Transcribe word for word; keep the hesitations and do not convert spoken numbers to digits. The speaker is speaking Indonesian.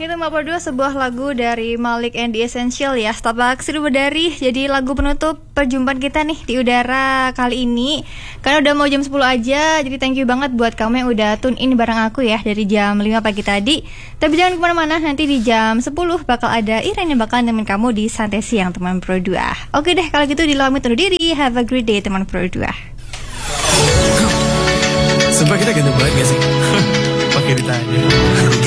itu Mbak Pro dua sebuah lagu dari Malik and the Essential ya. Setapak Sirubadari. Jadi lagu penutup perjumpaan kita nih di udara kali ini. Karena udah mau jam sepuluh aja. Jadi thank you banget buat kamu yang udah tune in bareng aku ya dari jam lima pagi tadi. Tapi jangan kemana-mana, nanti di jam sepuluh bakal ada Iren yang bakal nemenin kamu di Santai Siang teman Pro dua. Oke deh, kalau gitu Dila pamit undur diri. Have a great day teman Pro dua. Sumpah kita ganteng banget gak sih? Pakai ditanya.